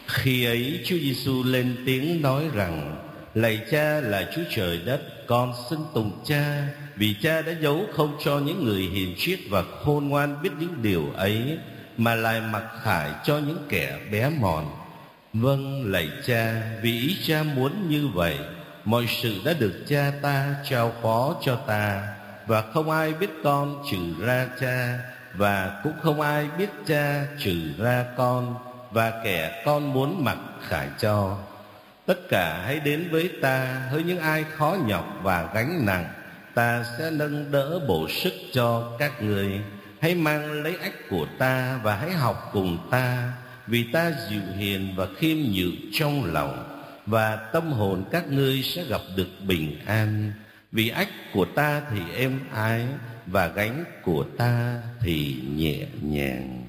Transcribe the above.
Khi ấy Chúa Giêsu lên tiếng nói rằng: Lạy Cha là Chúa trời đất, con xin tùng Cha, vì Cha đã giấu không cho những người hiền triết và khôn ngoan biết những điều ấy, mà lại mặc khải cho những kẻ bé mọn. Vâng, lạy Cha, vì ý Cha muốn như vậy. Mọi sự đã được Cha ta trao phó cho ta, và không ai biết con trừ ra Cha, và cũng không ai biết Cha trừ ra con, và kẻ con muốn mặc khải cho. Tất cả hãy đến với ta, hỡi những ai khó nhọc và gánh nặng, ta sẽ nâng đỡ bổ sức cho các người. Hãy mang lấy ách của ta và hãy học cùng ta, vì ta dịu hiền và khiêm nhường trong lòng, và tâm hồn các ngươi sẽ gặp được bình an. Vì ách của ta thì êm ái, và gánh của ta thì nhẹ nhàng.